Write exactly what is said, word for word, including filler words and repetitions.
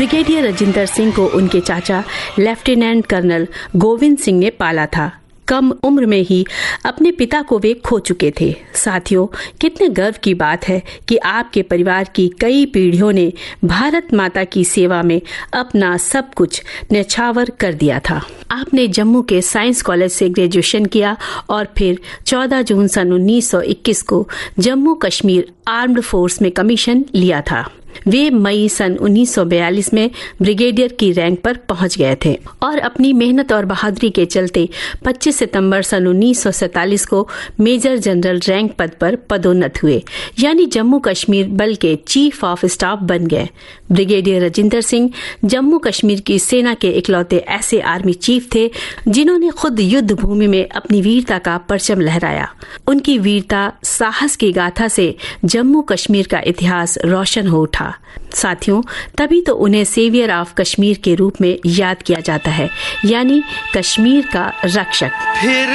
Brigadier Rajinder Singh को उनके चाचा लेफ्टिनेंट कर्नल गोविंद सिंह ने पाला था। कम उम्र में ही अपने पिता को वे खो चुके थे। साथियों, कितने गर्व की बात है कि आपके परिवार की कई पीढ़ियों ने भारत माता की सेवा में अपना सब कुछ न्यौछावर कर दिया था। आपने जम्मू के साइंस कॉलेज से ग्रेजुएशन किया और फिर चौदह जून सन उन्नीस सौ इक्कीस को जम्मू कश्मीर आर्म्ड फोर्स में कमीशन लिया था। वे मई सन उन्नीस सौ बयालीस में ब्रिगेडियर की रैंक पर पहुंच गए थे और अपनी मेहनत और बहादुरी के चलते पच्चीस सितंबर सन उन्नीस सौ सैंतालीस को मेजर जनरल रैंक पद पर पदोन्नत हुए, यानी जम्मू कश्मीर बल के चीफ ऑफ स्टाफ बन गए। ब्रिगेडियर राजिंदर सिंह जम्मू कश्मीर की सेना के इकलौते ऐसे आर्मी चीफ थे जिन्होंने खुद युद्ध भूमि में अपनी वीरता का परचम लहराया। उनकी वीरता साहस की गाथा से जम्मू कश्मीर का इतिहास रोशन हो उठा। साथियों, तभी तो उन्हें सेवियर ऑफ कश्मीर के रूप में याद किया जाता है, यानी कश्मीर का रक्षक।